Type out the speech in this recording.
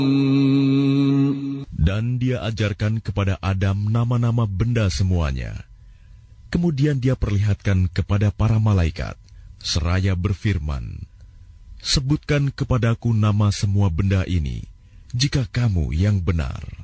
Dan dia ajarkan kepada Adam nama-nama benda semuanya. Kemudian dia perlihatkan kepada para malaikat, seraya berfirman, "Sebutkan kepadaku nama semua benda ini, jika kamu yang benar."